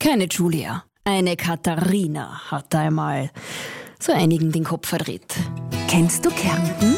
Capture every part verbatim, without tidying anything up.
Keine Julia, eine Katharina hat einmal so einigen den Kopf verdreht. Kennst du Kärnten?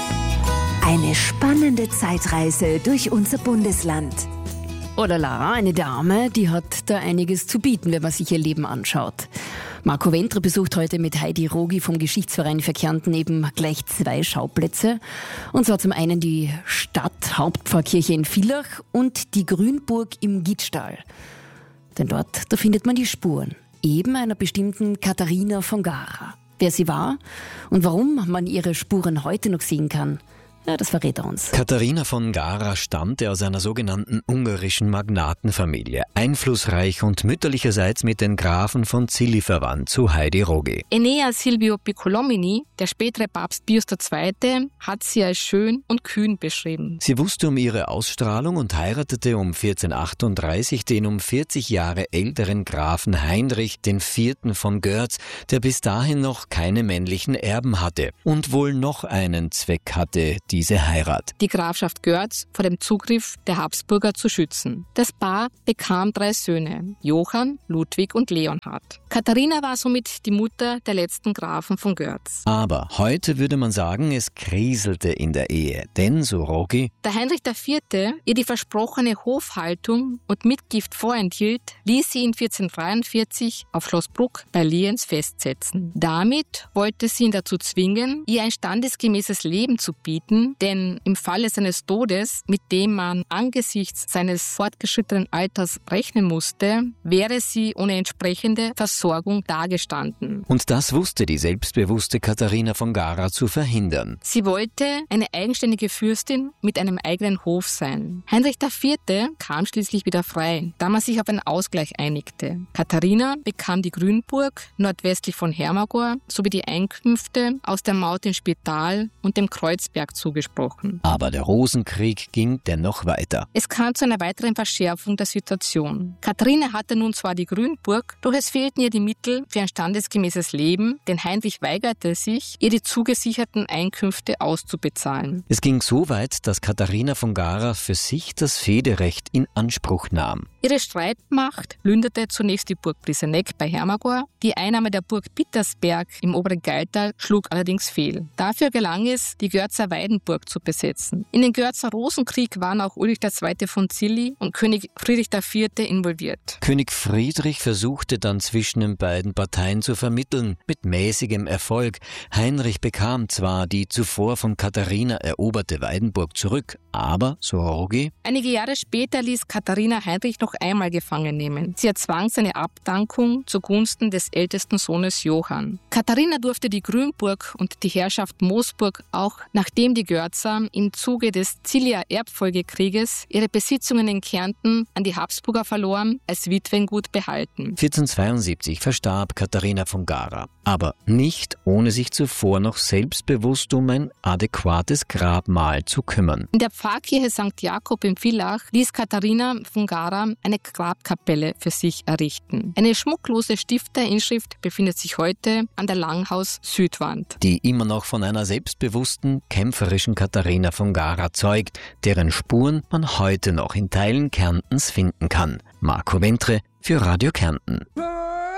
Eine spannende Zeitreise durch unser Bundesland. Oder Lara, eine Dame, die hat da einiges zu bieten, wenn man sich ihr Leben anschaut. Marco Ventre besucht heute mit Heidi Rogi vom Geschichtsverein für Kärnten eben gleich zwei Schauplätze. Und zwar zum einen die Stadthauptpfarrkirche in Villach und die Grünburg im Gittstall. Denn dort, da findet man die Spuren eben einer bestimmten Katharina von Gara. Wer sie war und warum man ihre Spuren heute noch sehen kann, ja, das verrät er uns. Katharina von Gara stammte aus einer sogenannten ungarischen Magnatenfamilie, einflussreich und mütterlicherseits mit den Grafen von Zilli verwandt, zu Heidi Rogi. Enea Silvio Piccolomini, der spätere Papst Pius der Zweite, hat sie als schön und kühn beschrieben. Sie wusste um ihre Ausstrahlung und heiratete um vierzehnhundertachtunddreißig den um vierzig Jahre älteren Grafen Heinrich den Vierten von Görz, der bis dahin noch keine männlichen Erben hatte und wohl noch einen Zweck hatte, diese Heirat. Die Grafschaft Görz vor dem Zugriff der Habsburger zu schützen. Das Paar bekam drei Söhne, Johann, Ludwig und Leonhard. Katharina war somit die Mutter der letzten Grafen von Görz. Aber heute würde man sagen, es kriselte in der Ehe, denn, so Rogi, da Heinrich der Vierte ihr die versprochene Hofhaltung und Mitgift vorenthielt, ließ sie ihn vierzehnhundertdreiundvierzig auf Schloss Bruck bei Lienz festsetzen. Damit wollte sie ihn dazu zwingen, ihr ein standesgemäßes Leben zu bieten, denn im Falle seines Todes, mit dem man angesichts seines fortgeschrittenen Alters rechnen musste, wäre sie ohne entsprechende Versorgung dagestanden. Und das wusste die selbstbewusste Katharina von Gara zu verhindern. Sie wollte eine eigenständige Fürstin mit einem eigenen Hof sein. Heinrich der Vierte kam schließlich wieder frei, da man sich auf einen Ausgleich einigte. Katharina bekam die Grünburg nordwestlich von Hermagor sowie die Einkünfte aus der Maut im Spital und dem Kreuzberg zugesprochen. Aber der Rosenkrieg ging dennoch weiter. Es kam zu einer weiteren Verschärfung der Situation. Katharina hatte nun zwar die Grünburg, doch es fehlten ihr die Mittel für ein standesgemäßes Leben, denn Heinrich weigerte sich, ihr die zugesicherten Einkünfte auszubezahlen. Es ging so weit, dass Katharina von Gara für sich das Fehderecht in Anspruch nahm. Ihre Streitmacht plünderte zunächst die Burg Briseneck bei Hermagor. Die Einnahme der Burg Bittersberg im oberen Gailtal schlug allerdings fehl. Dafür gelang es, die Görzer Weidenburg zu besetzen. In den Görzer Rosenkrieg waren auch Ulrich der Zweite von Zilli und König Friedrich der Vierte involviert. König Friedrich versuchte dann zwischen den beiden Parteien zu vermitteln, mit mäßigem Erfolg. Heinrich bekam zwar die zuvor von Katharina eroberte Weidenburg zurück, aber, so Rogi, einige Jahre später ließ Katharina Heinrich noch einmal gefangen nehmen. Sie erzwang seine Abdankung zugunsten des ältesten Sohnes Johann. Katharina durfte die Grünburg und die Herrschaft Moosburg auch, nachdem die Görzer im Zuge des Zillier Erbfolgekrieges ihre Besitzungen in Kärnten an die Habsburger verloren, als Witwengut behalten. vierzehnhundertzweiundsiebzig verstarb Katharina von Gara, aber nicht ohne sich zuvor noch selbstbewusst um ein adäquates Grabmal zu kümmern. In der Pfarrkirche Sankt Jakob in Villach ließ Katharina von Gara eine Grabkapelle für sich errichten. Eine schmucklose Stifterinschrift befindet sich heute an der Langhaus-Südwand, die immer noch von einer selbstbewussten, kämpferischen Katharina von Gara zeugt, deren Spuren man heute noch in Teilen Kärntens finden kann. Marco Ventre für Radio Kärnten.